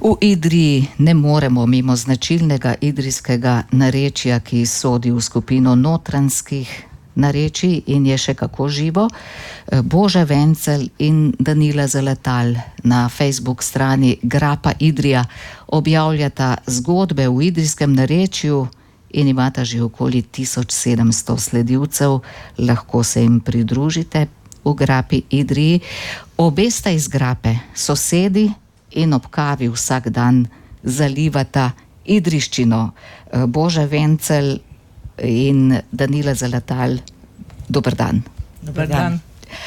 V Idriji ne moremo mimo značilnega idrijskega narečja, ki sodi v skupino notranjskih narečij in je še kako živo. Boža Vencelj in Danila Zalatal na Facebook strani Grapa Idrija objavljata zgodbe v idrijskem narečju in imata že okoli 1700 sledilcev. Lahko se jim pridružite v Grapi Idriji. Obe sta iz Grape, sosedi in ob kavi vsak dan zalivata idrijščino. Boža Vencelj in Danila Zalatal, dober dan. Dober dan.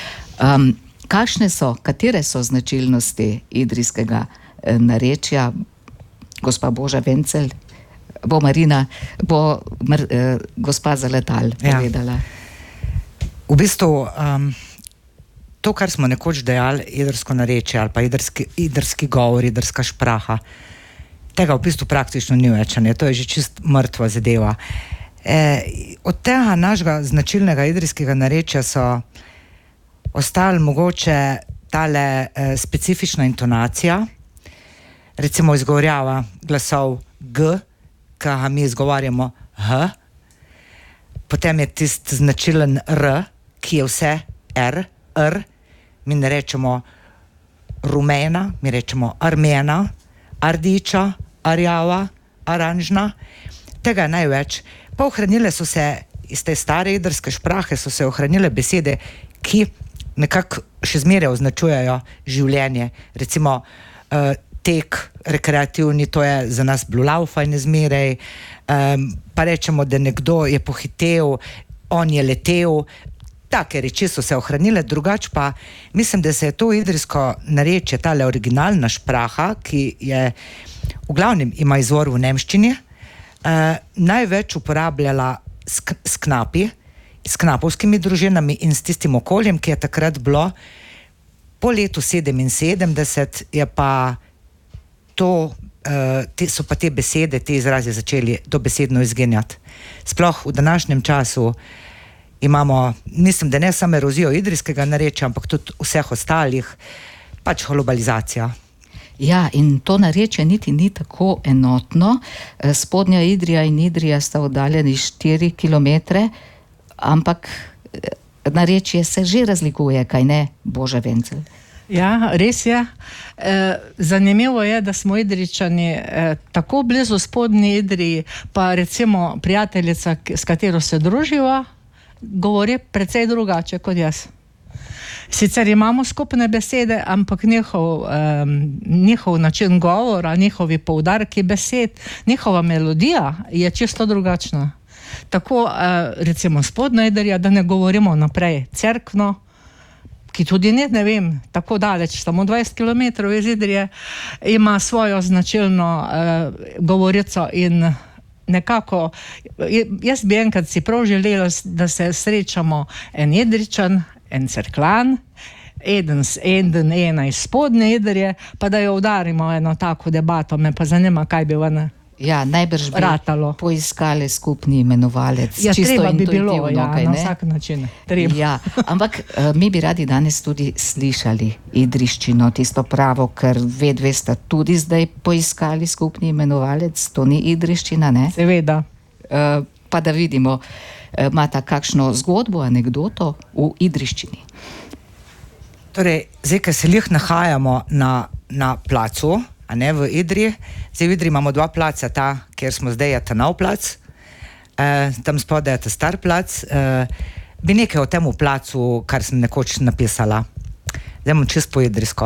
Katere so značilnosti idrijskega narečja? Gospa Boža Vencelj, gospa Zalatal povedala. V bistvu, to, kar smo nekoč dejali, idrsko narečje ali pa idrski govor, idrska špraha, tega v bistvu praktično ni več, ne? To je že čist mrtva zadeva. Od tega našega značilnega idrijskega narečja so ostali mogoče tale specifična intonacija, recimo izgovorjava glasov G, ki ga mi izgovarjamo H, potem je tist značilen R, ki je vse R, mi ne rečemo rumena, mi rečemo armena, ardiča, arjava, aranžna, tega je največ. Pa ohranile so se iz te stare idrske šprahe, so se ohranile besede, ki nekako še zmeraj označujejo življenje. Recimo tek rekreativni, to je za nas bilo laufajne zmeraj, pa rečemo, da nekdo je pohitev, on je letel. Take reči so se ohranile, drugače pa mislim, da se je to idrijsko narečje, tale originalna špraha, ki je v glavnem ima izvor v nemščini, največ uporabljala s knapi, s knapovskimi družinami in s tistim okoljem, ki je takrat bilo. Po letu 77 je pa so pa te besede, te izrazi začeli dobesedno izginjati. Sploh v današnjem času imamo, mislim, da ne samo erozijo idrijskega narečja, ampak tudi vseh ostalih, pač globalizacija. Ja, in to narečje niti ni tako enotno. Spodnja Idrija in Idrija sta oddaljeni 4 kilometre, ampak narečje se že razlikuje, kaj ne, Boža Vencelj? Ja, res je. Zanimivo je, da smo Idrijčani tako blizu spodnji Idriji, pa recimo prijateljica, s katero se druživa, govori precej drugače kot jaz. Sicer imamo skupne besede, ampak njihov način govora, njihovi poudarki besed, njihova melodija je čisto drugačna. Tako, recimo spodnja Idrija, da ne govorimo naprej, Cerkno, ki tudi ne vem, tako daleč, samo 20 km iz Idrije, ima svojo značilno govorico in nekako, jaz bi enkrat si prav želela, da se srečamo en Idrijčan, en Cerkljan, ena iz spodnje Idrije, pa da jo udarimo eno tako debato, me pa zanima, kaj bi ven najbrž bi ratalo. Poiskali skupni imenovalec. Ja, čisto treba bi bilo, kaj, na vsak način. Treba. Ja, ampak mi bi radi danes tudi slišali idrijščino, tisto pravo, ker vedve sta tudi zdaj poiskali skupni imenovalec, to ni idrijščina, ne? Seveda. Pa da vidimo, imata kakšno zgodbo, anekdoto v idrijščini. Torej, zdaj, ker se lih nahajamo na placu, a ne v Idriji. Zdaj v Idriji imamo dva placa, ta, kjer smo zdaj, je ta nov plac, tam spodaj je ta star plac. Bi nekaj o temu placu, kar sem nekoč napisala. Zdaj bom čisto po idrijsko.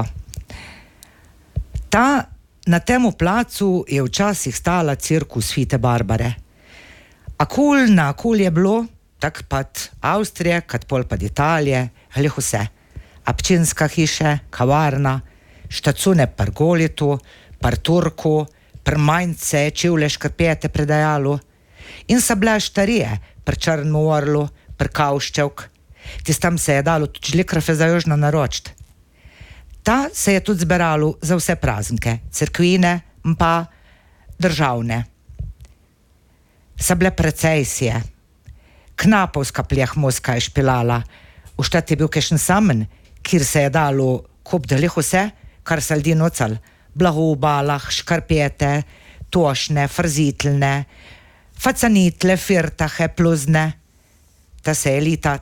Na temu placu je včasih stala cirkus Fite Barbare. Na akul je bilo, tak pat Avstrije, kat pol pat Italije, ali vse. Apčinska hiše, kavarna, štacune par Golitu, par Turku, par Majnce, čivle škarpete predajalu. In so bile štarije, par Črnmu Orlu, par Kauščevk. Tam se je dalo tudi žlikrafe za južno naročiti. Ta se je tudi zberalo za vse praznike, cerkvine pa državne. So bile procesije. Knapovska pljehmuska je špilala. V štat je bil kakšen samen, kjer se je dalo kup dalih vse, kar se ljudi nocal. blago v balah, škarpete, tošne, frzitelne, facanitle, firtahe, pluzne. Ta se je leta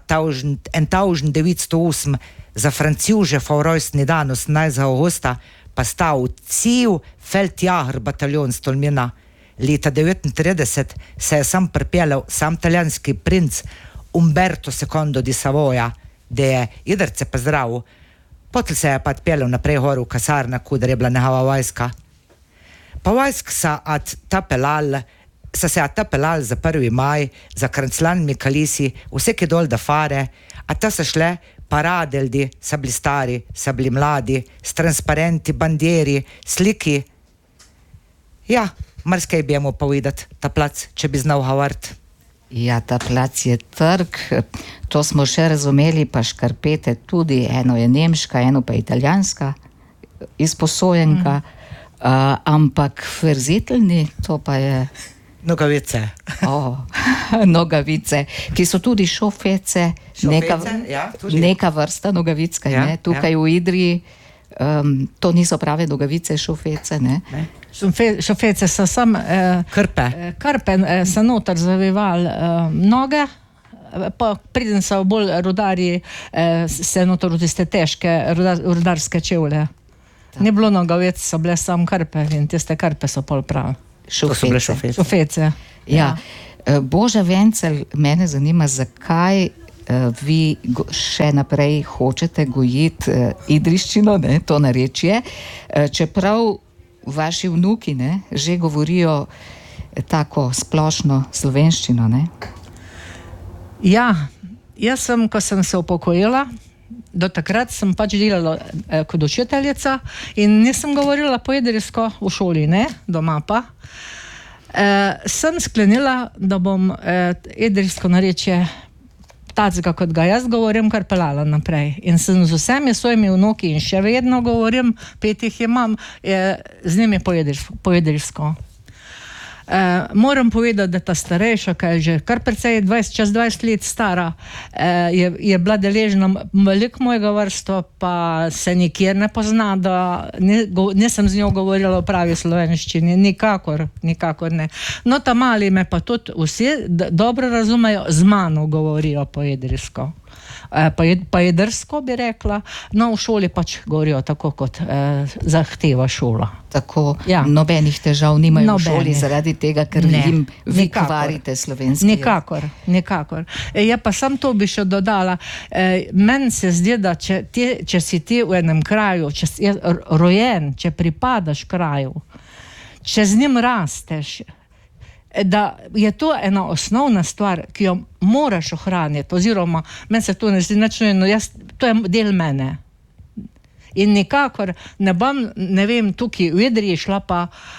1908 za Franciužev rojstni dan 18. augusta pa stal cel feldjager bataljon s Tolmina. Leta 1939 se je sam pripeljal sam italijanski princ Umberto II di Savoia, da je Idrce pozdravil. Potem se je pa odpeljal naprej gor v kasarna, kudar je bila njegova vojska. Pa vojsk sa se atapelal za 1. maj, za Kranclan Mikalisi, vse ki dol da fare, a ta se šle paradeldi, sa bili stari, sa bili mladi, s transparenti, bandieri, sliki. Ja, marsikaj bi jemu povedati, ta plac, če bi znal govoriti. Ja, ta plac je trg, to smo še razumeli, pa škarpete tudi, eno je nemška, eno pa italijanska izposojenka, ampak ferzitelni, to pa je... Nogavice. Nogavice, ki so tudi šofece, neka vrsta nogavicka, ne? Tukaj v Idriji, to niso prave nogavice, šofece, ne? Šofece so sam krpe so noter zavival noge, pa preden so bolj rudarji se noter v tiste težke rudarske čevlje. Ni bilo nogavic, so bile sam krpe in tiste krpe so pol prav. Šofece. Ja. Boža Vencelj, mene zanima, zakaj vi še naprej hočete gojiti idriščino, ne, to narečje, čeprav vaši vnuki, ne, že govorijo tako splošno slovenščino, ne? Ja, jaz sem, ko sem se upokojila, do takrat sem pač delala kot učiteljica in nisem govorila po idrijsko v šoli, ne, doma pa. Sem sklenila, da bom idrijsko narečje tacega, kot ga jaz govorim, kar pelala naprej. In sem z vsemi svojimi vnuki in še vedno govorim, 5 jih imam, z njimi po idrijsko. Moram povedati, da ta starejša, kaj je že kar precej čez 20 let stara, je bila deležna veliko mojega vrsto, pa se nikjer ne pozna, da nisem z njo govorila v pravi slovenščini, nikakor ne. No, ta mali me pa tudi vsi dobro razumejo, z mano govorijo po idrijsko. Pa jedrsko bi rekla, no v šoli pač govorijo tako, kot zahteva šola. Tako, ja. Nobenih težav nimajo v šoli zaradi tega, ker jim vi kvarite slovenski. Nikakor. Ja, pa sam to bi še dodala. Meni se zdi, da če si ti v enem kraju, če si rojen, če pripadaš kraju, če z njim rasteš, da je to ena osnovna stvar, ki jo moraš ohraniti, oziroma meni se to ne zdi nič nujno, to je del mene. In nikakor ne bom, ne vem, tukaj v Idriji šla pa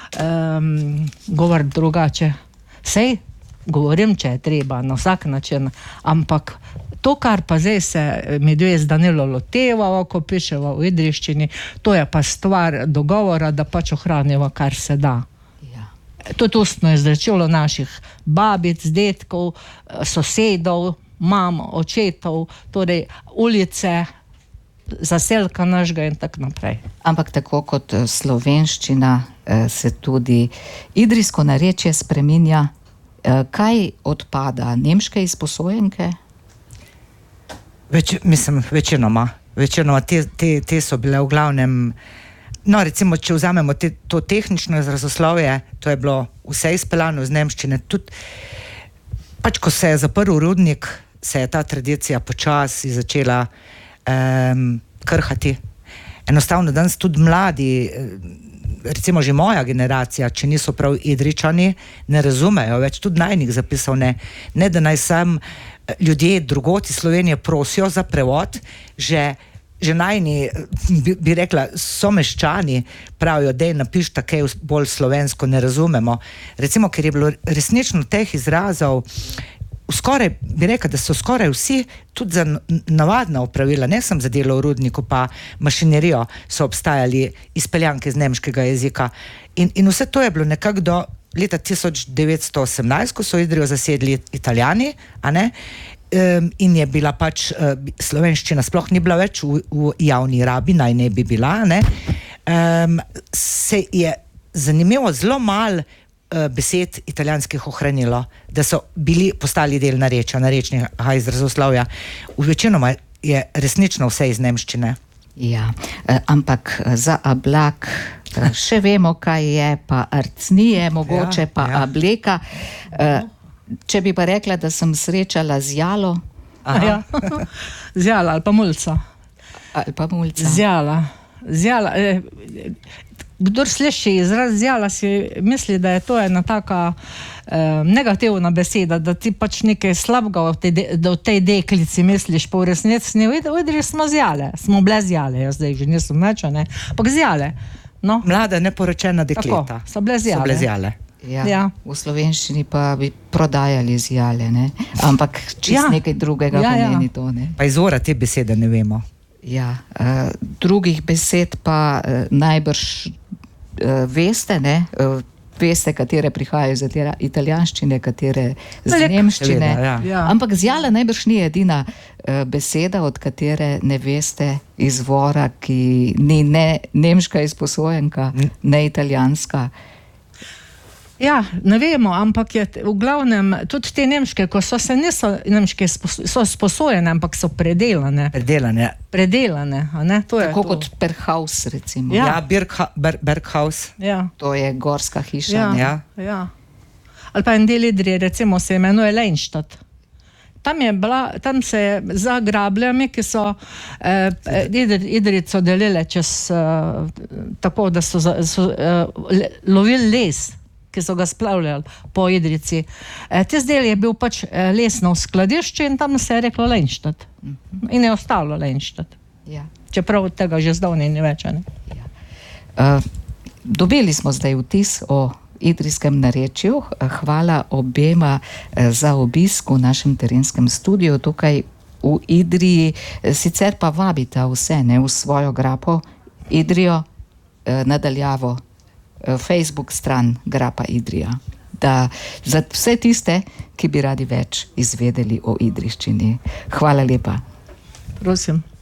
govoriti drugače. Sej, govorim, če je treba, na vsak način, ampak to, kar pa zdaj se mi dve z Danilo lotevava, ko piševa v idrijščini, to je pa stvar dogovora, da pač ohranjava, kar se da. Tudi ustno je izrečilo naših babic, detkov, sosedov, mam, očetov, torej ulice, zaselka našega in tako naprej. Ampak tako kot slovenščina se tudi idrijsko narečje spreminja. Kaj odpada? Nemške izposojenke? Večinoma. Te so bile v glavnem. No, recimo, če vzamemo to tehnično izrazoslovje, to je bilo vse izpeljano z nemščine. Tudi, pač, ko se je zaprl rudnik, se je ta tradicija počasi začela krhati. Enostavno danes tudi mladi, recimo že moja generacija, če niso prav Idrijčani, ne razumejo več, tudi najnih zapisov ne, da naj sam ljudje drugod iz Slovenije prosijo za prevod, že najni, bi rekla, someščani pravijo, dej napišta kaj bolj slovensko, ne razumemo. Recimo, ker je bilo resnično teh izrazov, skoraj, bi rekla, da so skoraj vsi, tudi za navadna opravila, ne sem za delo v rudniku, pa mašinerijo, so obstajali izpeljanke z nemškega jezika. In vse to je bilo nekako do leta 1918, ko so Idrijo zasedli Italijani, a ne? In je bila pač slovenščina sploh ni bila več v javni rabi, naj ne bi bila, ne? se je zanimivo zelo malo besed italijanskih ohranilo, da so postali del narečnega izrazoslovja. V večinoma je resnično vse iz nemščine. Ja, ampak za ablak še vemo, kaj je, pa arcnije, mogoče pa ableka. Če bi pa rekla, da sem srečala zjalo. Ja. Zjala ali pa mulca. Zjala. Kdor sliši izraz zjala, si misli, da je to ena taka negativna beseda, da ti pač nekaj slabega v tej deklici misliš, pa v resnici ne videli, smo zjale, smo bile zjale, jaz zdaj že nisem več, ne, ampak zjale. No. Mlada neporočena dekleta. Tako, so bile zjale. Ja. V slovenščini pa bi prodajali zjale, ne? Ampak čist nekaj drugega pomeni to, ne? Pa izvora te besede ne vemo. Ja, drugih besed pa najbrž veste, ne? Veste, katere prihajajo iz italijanščine, katere z nemščine. Ampak zjala najbrž ni edina beseda, od katere ne veste izvora, ki ni ne nemška izposojenka, ne italijanska. Ja, ne vemo, ampak je v glavnem tudi te nemške, ko niso nemške so sposojene, ampak so predelane. Predelane, a ne? To je tako kot Berghaus, recimo. Ja, Berghaus. Ja. To je gorska hiša. Ja. Ali pa en del Idrije, recimo, se imenuje Leinstadt. Tam se je za grabljami, ki so Idrico delile čez tako, da so lovili les, ki so ga splavljali po Idrici. Te zdaj je bil pač lesno skladišče in tam se je reklo Leinstadt. In je ostalo Leinstadt. Ja. Čeprav tega že zdavnaj ni več, ne? Ja. Dobili smo zdaj vtis o idrijskem narečju. Hvala obema za obisk v našem terenskem studiu tukaj v Idriji. Sicer pa vabita vse, ne, v svojo grapo Idrijo nadaljavo. Facebook stran Grapa Idrija, da za vse tiste, ki bi radi več izvedeli o idrijščini. Hvala lepa. Prosim.